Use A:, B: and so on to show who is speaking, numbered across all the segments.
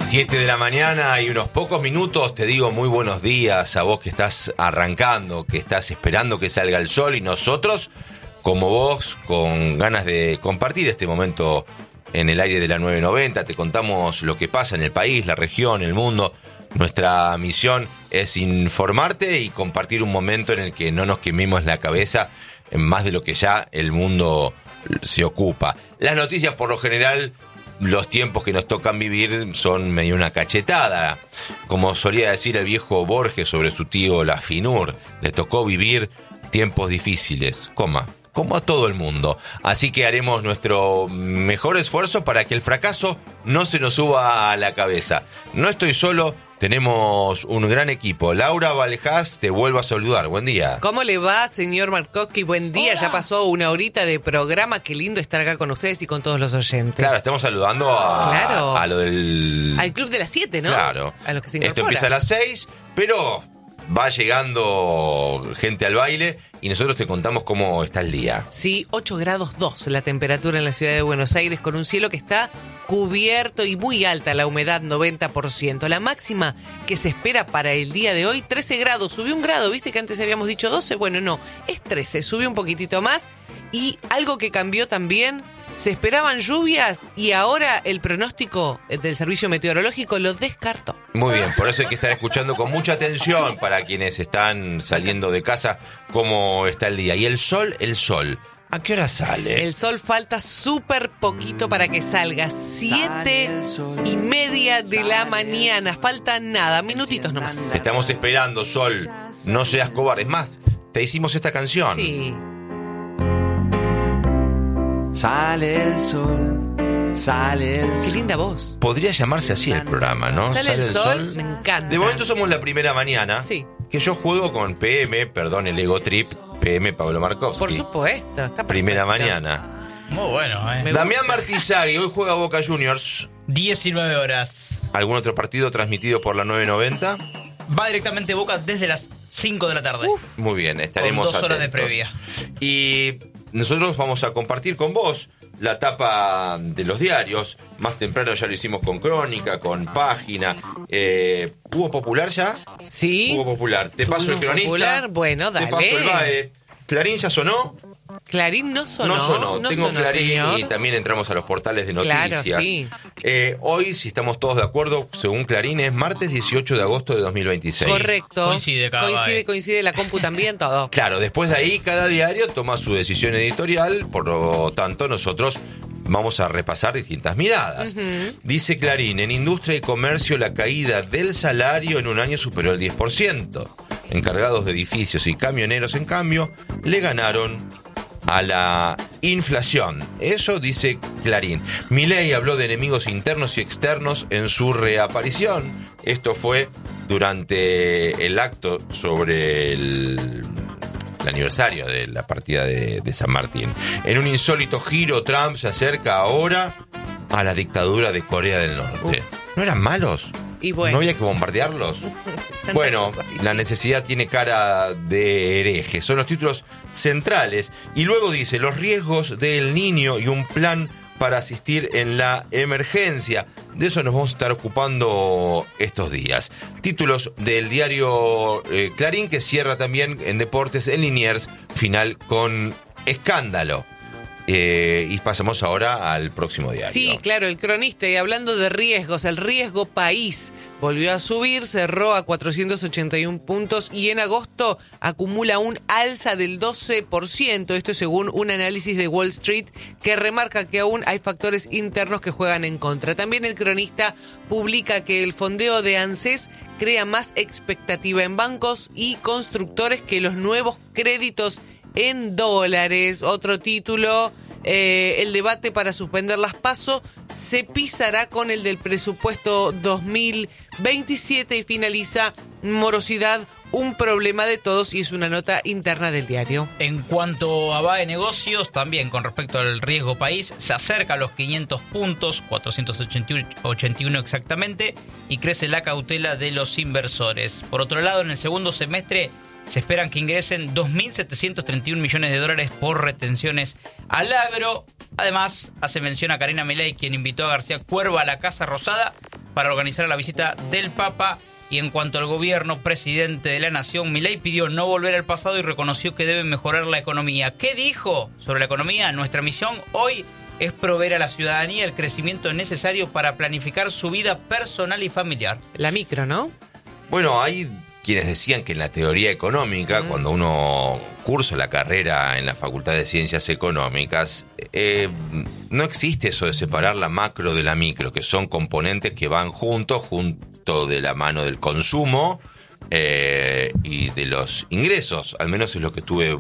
A: 7 de la mañana y unos pocos minutos. Te digo muy buenos días a vos que estás arrancando, que estás esperando que salga el sol, y nosotros, como vos, con ganas de compartir este momento en el aire de la 990. Te contamos lo que pasa en el país, la región, el mundo. Nuestra misión es informarte y compartir un momento en el que no nos quememos la cabeza en más de lo que ya el mundo se ocupa. Las noticias, por lo general, los tiempos que nos tocan vivir son medio una cachetada. Como solía decir el viejo Borges sobre su tío Lafinur, le tocó vivir tiempos difíciles, como a todo el mundo. Así que haremos nuestro mejor esfuerzo para que el fracaso no se nos suba a la cabeza. No estoy solo, tenemos un gran equipo. Laura Valejás, te vuelvo a saludar. Buen día.
B: ¿Cómo le va, señor Markovsky? Buen día. Hola. Ya pasó una horita de programa. Qué lindo estar acá con ustedes y con todos los oyentes.
A: Claro, estamos saludando a lo del...
B: al Club de las 7, ¿no?
A: Claro.
B: A los que se incorporan.
A: Esto empieza a las 6, pero va llegando gente al baile y nosotros te contamos cómo está el día.
B: Sí, 8 grados 2 la temperatura en la ciudad de Buenos Aires, con un cielo que está cubierto y muy alta la humedad, 90%. La máxima que se espera para el día de hoy, 13 grados. Subió un grado, ¿viste que antes habíamos dicho 12? Bueno, no, es 13, subió un poquitito más. Y algo que cambió también, se esperaban lluvias y ahora el pronóstico del Servicio Meteorológico lo descartó.
A: Muy bien, por eso hay que estar escuchando con mucha atención para quienes están saliendo de casa cómo está el día. Y el sol, ¿a qué hora sale?
B: El sol falta súper poquito para que salga, 7:30 de la mañana, falta nada, minutitos nomás.
A: Te estamos esperando, sol, no seas cobarde. Es más, te hicimos esta canción.
B: Sí.
C: Sale el sol, sale el sol.
B: Qué linda voz.
A: Podría llamarse así el programa, ¿no?
B: Sale el sol, me encanta.
A: De momento somos la primera mañana.
B: Sí.
A: Que yo juego con PM, perdón, el ego trip, PM Pablo Markovsky.
B: Por supuesto, está
A: primera
B: perfecto.
A: mañana.
D: Muy bueno,
A: Damián Martizagui, hoy juega Boca Juniors.
D: 19 horas.
A: ¿Algún otro partido transmitido por la 990?
D: Va directamente Boca desde las 5 de la tarde.
B: Uf.
A: Muy bien, estaremos
D: con 2 horas
A: atentos.
D: de previa.
A: Y nosotros vamos a compartir con vos la tapa de los diarios. Más temprano ya lo hicimos con Crónica, con Página. ¿Hubo Popular ya?
B: Sí.
A: Hubo Popular. Te paso el cronista.
B: Popular, bueno, dale.
A: Te paso el BAE. ¿Clarín ya sonó?
B: Clarín no sonó.
A: No sonó. Tengo
B: sonó,
A: Clarín,
B: señor.
A: y también entramos a los portales de noticias.
B: Claro, sí.
A: Hoy, si estamos todos de acuerdo, según Clarín, es martes 18 de agosto de 2026.
B: Correcto.
D: Coincide
B: la compu también, todo.
A: Claro, después de ahí cada diario toma su decisión editorial, por lo tanto nosotros vamos a repasar distintas miradas.
B: Uh-huh.
A: Dice Clarín, en industria y comercio la caída del salario en un año superó el 10%. Encargados de edificios y camioneros, en cambio, le ganaron a la inflación. Eso dice Clarín. Milei habló de enemigos internos y externos en su reaparición. Esto fue durante el acto sobre el aniversario de la partida de San Martín. En un insólito giro, Trump se acerca ahora a la dictadura de Corea del Norte. ¿No eran malos?
B: Y bueno.
A: ¿No había que bombardearlos? Bueno, la necesidad tiene cara de hereje. Son los títulos centrales. Y luego dice, los riesgos del Niño y un plan para asistir en la emergencia. De eso nos vamos a estar ocupando estos días. Títulos del diario Clarín, que cierra también en deportes en Liniers, final con escándalo. Y pasamos ahora al próximo diario.
B: Sí, claro, el cronista. Y hablando de riesgos, el riesgo país volvió a subir, cerró a 481 puntos y en agosto acumula un alza del 12%. Esto es según un análisis de Wall Street que remarca que aún hay factores internos que juegan en contra. También el cronista publica que el fondeo de ANSES crea más expectativa en bancos y constructores que los nuevos créditos en dólares. Otro título, el debate para suspender las PASO se pisará con el del presupuesto 2027 y finaliza morosidad, un problema de todos, y es una nota interna del diario.
D: En cuanto a BAE Negocios, también con respecto al riesgo país, se acerca a los 500 puntos, 481 exactamente, y crece la cautela de los inversores. Por otro lado, en el segundo semestre se esperan que ingresen 2.731 millones de dólares por retenciones al agro. Además, hace mención a Karina Milei, quien invitó a García Cuerva a la Casa Rosada para organizar la visita del Papa. Y en cuanto al gobierno, presidente de la nación, Milei pidió no volver al pasado y reconoció que deben mejorar la economía. ¿Qué dijo sobre la economía? Nuestra misión hoy es proveer a la ciudadanía el crecimiento necesario para planificar su vida personal y familiar.
B: La micro, ¿no?
A: Bueno, hay quienes decían que en la teoría económica, cuando uno cursa la carrera en la Facultad de Ciencias Económicas, no existe eso de separar la macro de la micro, que son componentes que van juntos de la mano del consumo y de los ingresos, al menos es lo que estuve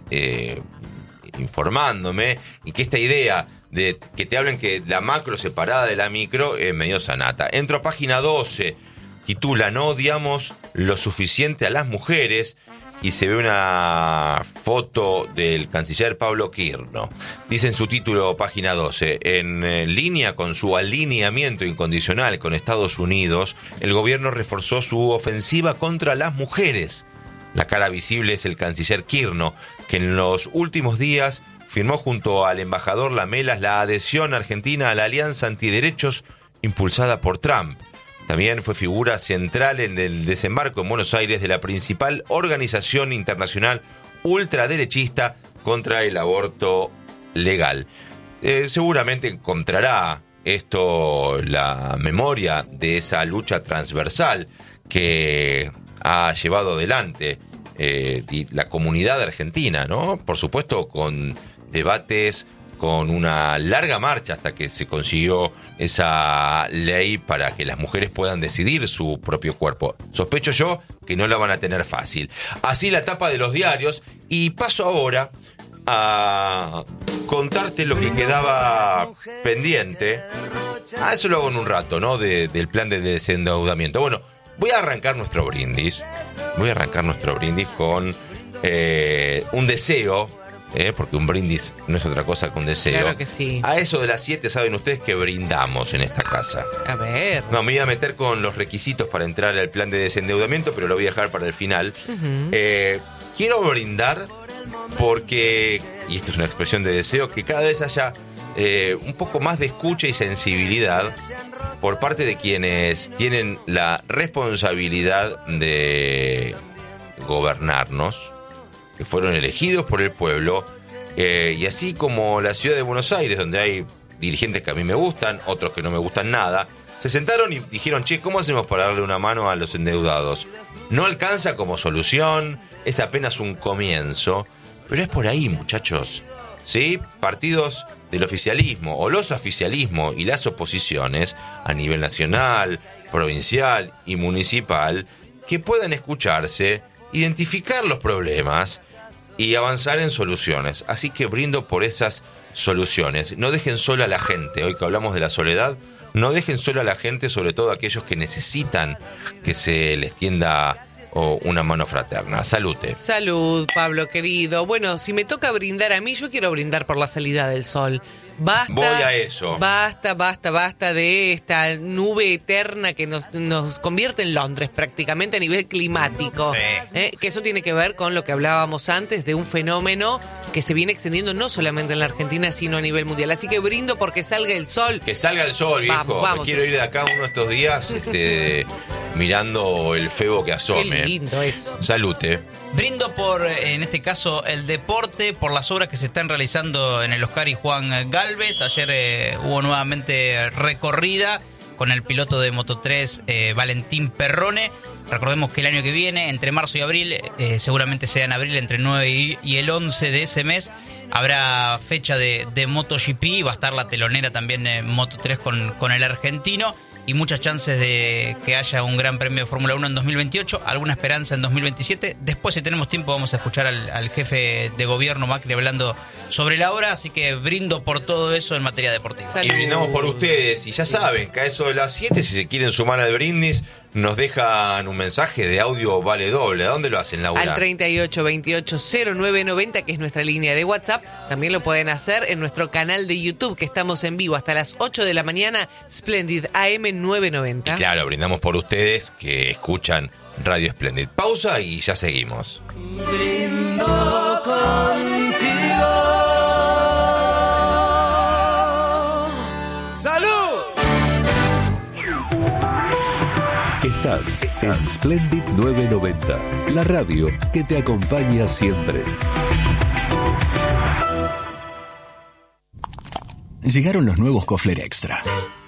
A: informándome, y que esta idea de que te hablen que la macro separada de la micro es medio sanata. Entro a página 12, titula "No odiamos lo suficiente a las mujeres", y se ve una foto del canciller Pablo Kirno. Dice en su título, página 12, en línea con su alineamiento incondicional con Estados Unidos, el gobierno reforzó su ofensiva contra las mujeres. La cara visible es el canciller Kirno, que en los últimos días firmó junto al embajador Lamelas la adhesión argentina a la alianza antiderechos impulsada por Trump. También fue figura central en el desembarco en Buenos Aires de la principal organización internacional ultraderechista contra el aborto legal. Seguramente encontrará esto la memoria de esa lucha transversal que ha llevado adelante la comunidad argentina, ¿no? Por supuesto, con debates, con una larga marcha hasta que se consiguió esa ley para que las mujeres puedan decidir su propio cuerpo. Sospecho yo que no la van a tener fácil. Así la tapa de los diarios, y paso ahora a contarte lo que quedaba pendiente. Eso lo hago en un rato, ¿no? Del plan de desendeudamiento. Bueno, voy a arrancar nuestro brindis. Con un deseo. Porque un brindis no es otra cosa que un deseo.
B: Claro que sí.
A: A eso de las 7 saben ustedes que brindamos en esta casa.
B: A ver.
A: No, me iba a meter con los requisitos para entrar al plan de desendeudamiento, pero lo voy a dejar para el final. Quiero brindar porque, y esto es una expresión de deseo, que cada vez haya un poco más de escucha y sensibilidad por parte de quienes tienen la responsabilidad de gobernarnos, que fueron elegidos por el pueblo, y así como la ciudad de Buenos Aires, donde hay dirigentes que a mí me gustan, otros que no me gustan nada, se sentaron y dijeron, che, ¿cómo hacemos para darle una mano a los endeudados? No alcanza como solución, es apenas un comienzo, pero es por ahí, muchachos, ¿sí? Partidos del oficialismo, o los oficialismos y las oposiciones, a nivel nacional, provincial y municipal, que puedan escucharse, identificar los problemas y avanzar en soluciones. Así que brindo por esas soluciones. No dejen sola a la gente. Hoy que hablamos de la soledad, no dejen sola a la gente, sobre todo aquellos que necesitan que se les tienda una mano fraterna. Salute.
B: Salud, Pablo querido. Bueno, si me toca brindar a mí, yo quiero brindar por la salida del sol. Basta,
A: voy a eso.
B: Basta de esta nube eterna que nos convierte en Londres prácticamente a nivel climático.
D: Sí.
B: Que eso tiene que ver con lo que hablábamos antes de un fenómeno que se viene extendiendo no solamente en la Argentina, sino a nivel mundial. Así que brindo porque salga el sol.
A: Que salga el sol, viejo.
B: Vamos.
A: Me quiero ir de acá uno de estos días mirando el febo que asome.
B: Qué lindo eso.
A: Salute.
D: Brindo por, en este caso, el deporte, por las obras que se están realizando en el Oscar y Juan Galvez. Ayer hubo nuevamente recorrida con el piloto de Moto3, Valentín Perrone. Recordemos que el año que viene, entre marzo y abril, seguramente sea en abril, entre el 9 y el 11 de ese mes, habrá fecha de MotoGP. Va a estar la telonera también Moto3 con el argentino. Y muchas chances de que haya un gran premio de Fórmula 1 en 2028, alguna esperanza en 2027. Después, si tenemos tiempo, vamos a escuchar al jefe de gobierno, Macri, hablando sobre la obra. Así que brindo por todo eso en materia deportiva.
B: Salud.
A: Y brindamos por ustedes. Y ya saben que a eso de las 7, si se quieren sumar al brindis, nos dejan un mensaje de audio vale doble. ¿A dónde lo hacen, Laura?
B: Al 3828-0990, que es nuestra línea de WhatsApp. También lo pueden hacer en nuestro canal de YouTube, que estamos en vivo hasta las 8 de la mañana, Splendid AM 990.
A: Y claro, brindamos por ustedes que escuchan Radio Splendid. Pausa y ya seguimos.
C: Brindo contigo. ¡Salud!
E: Estás en Splendid 990, la radio que te acompaña siempre.
F: Llegaron los nuevos Kofler Extra.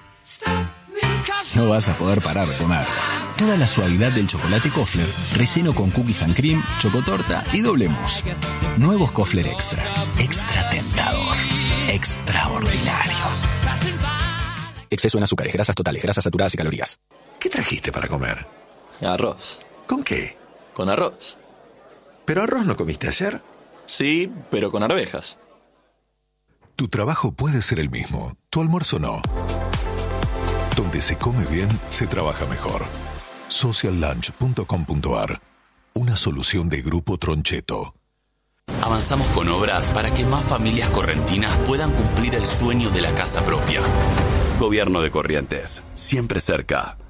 F: No vas a poder parar de comer. Toda la suavidad del chocolate Kofler, relleno con cookies and cream, chocotorta y doble mousse. Nuevos Kofler Extra. Extra tentador. Extraordinario. Exceso en azúcares, grasas totales, grasas saturadas y calorías.
G: ¿Qué trajiste para comer?
H: Arroz.
G: ¿Con qué?
H: Con arroz.
G: ¿Pero arroz no comiste ayer?
H: Sí, pero con arvejas.
I: Tu trabajo puede ser el mismo, tu almuerzo no. Donde se come bien, se trabaja mejor. Sociallunch.com.ar. Una solución de Grupo Troncheto.
J: Avanzamos con obras para que más familias correntinas puedan cumplir el sueño de la casa propia.
K: Gobierno de Corrientes, siempre cerca.